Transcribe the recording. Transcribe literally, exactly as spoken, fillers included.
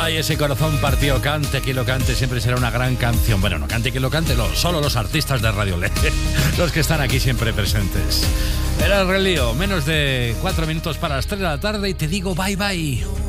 Ay, ese corazón partido, cante que lo cante, siempre será una gran canción. Bueno, no cante que lo cante, lo, solo los artistas de Radio L, los que están aquí siempre presentes. Era el relío, menos de cuatro minutos para las tres de la tarde y te digo bye bye.